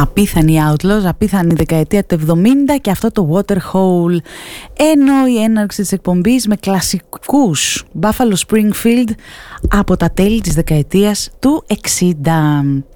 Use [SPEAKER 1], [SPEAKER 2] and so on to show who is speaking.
[SPEAKER 1] Απίθανοι Outlaws, απίθανη δεκαετία του 70 και αυτό το Waterhole. Ενώ η έναρξη της εκπομπής με κλασικούς Buffalo Springfield από τα τέλη της δεκαετίας του 60.